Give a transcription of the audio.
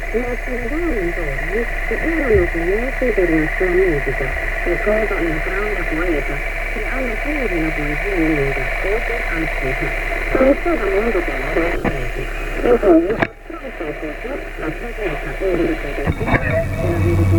essere volontari che erano famosi per la sua musica, qualcosa una grande poeta, che alla fine della poesia lunga, oltre antica, conosceva molto bene le poeti, e poi mostrò così la tecnica e l'interpretazione della verità.